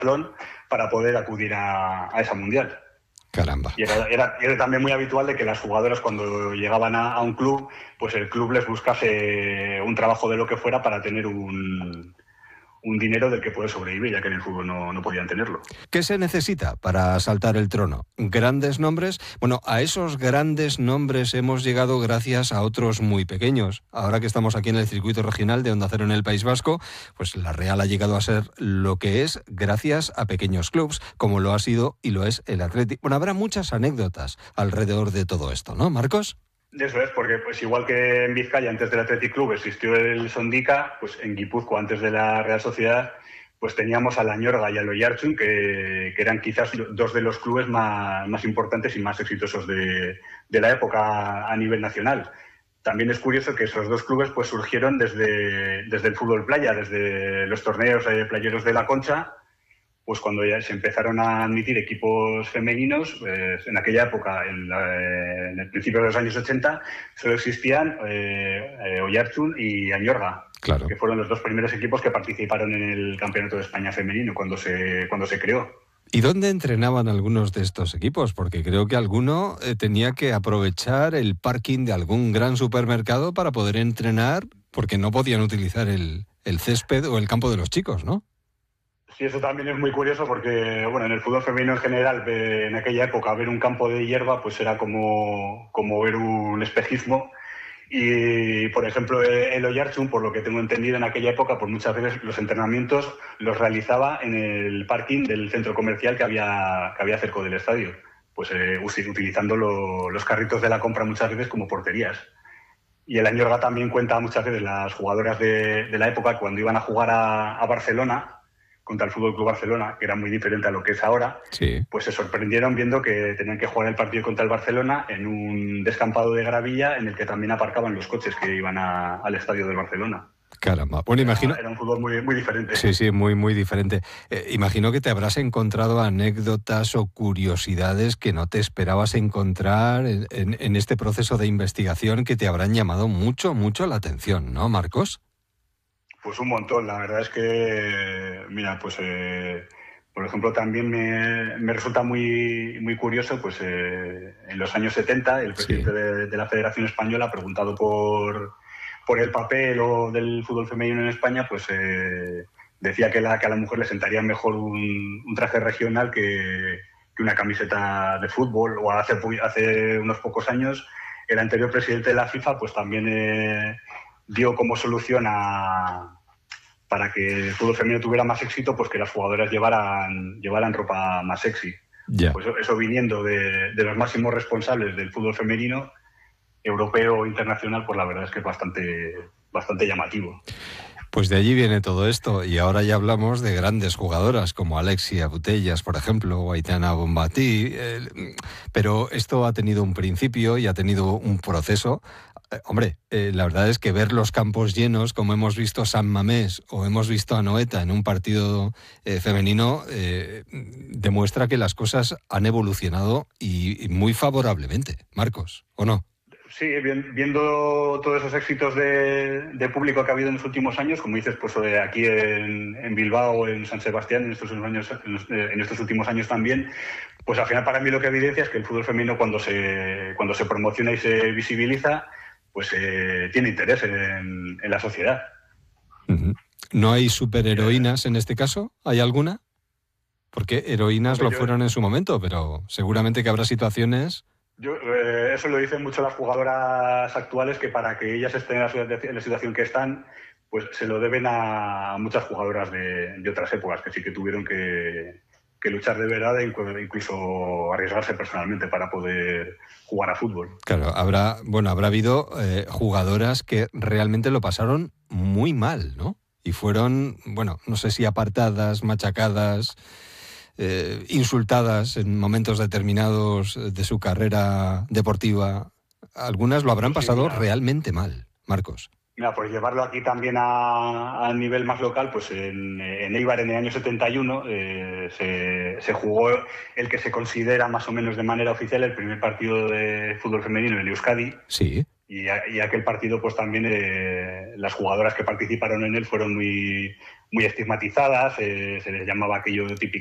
balón para poder acudir a esa mundial. Caramba. Y era también muy habitual de que las jugadoras, cuando llegaban a un club, pues el club les buscase un trabajo de lo que fuera para tener un dinero del que poder sobrevivir, ya que en el fútbol no podían tenerlo. ¿Qué se necesita para asaltar el trono? ¿Grandes nombres? Bueno, a esos grandes nombres hemos llegado gracias a otros muy pequeños. Ahora que estamos aquí en el circuito regional de Onda Cero en el País Vasco, pues la Real ha llegado a ser lo que es gracias a pequeños clubs, como lo ha sido y lo es el Athletic. Bueno, habrá muchas anécdotas alrededor de todo esto, ¿no, Marcos? Eso es, porque pues igual que en Vizcaya antes del Athletic Club existió el Sondica, pues en Guipúzcoa antes de la Real Sociedad pues teníamos a la Añorga y al Oiartzun, que eran quizás dos de los clubes más importantes y más exitosos de la época a nivel nacional. También es curioso que esos dos clubes pues surgieron desde el fútbol playa, desde los torneos playeros de la Concha. Pues cuando ya se empezaron a admitir equipos femeninos, pues en aquella época, en el principio de los años 80, solo existían Oiartzun y Añorga, claro, que fueron los dos primeros equipos que participaron en el Campeonato de España femenino cuando se creó. ¿Y dónde entrenaban algunos de estos equipos? Porque creo que alguno tenía que aprovechar el parking de algún gran supermercado para poder entrenar, porque no podían utilizar el césped o el campo de los chicos, ¿no? Sí, eso también es muy curioso porque, bueno, en el fútbol femenino en general, en aquella época, ver un campo de hierba pues era como ver un espejismo. Y, por ejemplo, el Oiartzun, por lo que tengo entendido en aquella época, pues muchas veces los entrenamientos los realizaba en el parking del centro comercial que había cerca del estadio, pues utilizando los carritos de la compra muchas veces como porterías. Y el Añorga también cuenta muchas veces las jugadoras de la época cuando iban a jugar a Barcelona, contra el Fútbol Club Barcelona, que era muy diferente a lo que es ahora, sí, pues se sorprendieron viendo que tenían que jugar el partido contra el Barcelona en un descampado de gravilla en el que también aparcaban los coches que iban al estadio del Barcelona. Caramba. Bueno, imagino... Era un fútbol muy, muy diferente. Sí, muy, muy diferente. Imagino que te habrás encontrado anécdotas o curiosidades que no te esperabas encontrar en este proceso de investigación que te habrán llamado mucho, mucho la atención, ¿no, Marcos? Pues un montón. La verdad es que, mira, pues por ejemplo, también me resulta muy, muy curioso, pues en los años 70, el presidente de la Federación Española, preguntado por el papel del fútbol femenino en España, pues decía que a la mujer le sentaría mejor un traje regional que una camiseta de fútbol. O hace unos pocos años, el anterior presidente de la FIFA, pues también dio como solución para que el fútbol femenino tuviera más éxito, pues que las jugadoras llevaran ropa más sexy. Ya. Pues eso viniendo de los máximos responsables del fútbol femenino, europeo o internacional, pues la verdad es que es bastante llamativo. Pues de allí viene todo esto, y ahora ya hablamos de grandes jugadoras como Alexia Putellas, por ejemplo, o Aitana Bonmatí, pero esto ha tenido un principio y ha tenido un proceso. Hombre, la verdad es que ver los campos llenos, como hemos visto San Mamés o hemos visto a Noeta en un partido femenino, demuestra que las cosas han evolucionado y muy favorablemente, Marcos, ¿o no? Sí, viendo todos esos éxitos de público que ha habido en los últimos años, como dices, pues aquí en Bilbao, en San Sebastián, en estos últimos años también, pues al final para mí lo que evidencia es que el fútbol femenino cuando se promociona y se visibiliza, pues tiene interés en la sociedad. Uh-huh. ¿No hay superheroínas en este caso? ¿Hay alguna? Porque heroínas lo fueron en su momento, pero seguramente que habrá situaciones... Eso lo dicen mucho las jugadoras actuales, que para que ellas estén en la situación que están, pues se lo deben a muchas jugadoras de otras épocas, que sí que tuvieron que luchar de verdad e incluso arriesgarse personalmente para poder jugar a fútbol. Claro, habrá habido jugadoras que realmente lo pasaron muy mal, ¿no? Y fueron, no sé si apartadas, machacadas, insultadas en momentos determinados de su carrera deportiva. Algunas lo habrán pasado realmente mal, Marcos. Mira, por llevarlo aquí también a nivel más local, pues en Eibar en el año 71 se jugó el que se considera más o menos de manera oficial el primer partido de fútbol femenino en Euskadi. Sí. y aquel partido, pues también las jugadoras que participaron en él fueron muy estigmatizadas, se les llamaba aquello típico